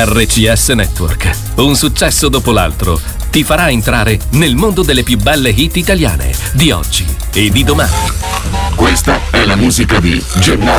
RCS Network, un successo dopo l'altro, ti farà entrare nel mondo delle più belle hit italiane di oggi e di domani. Questa è la musica di Gennaro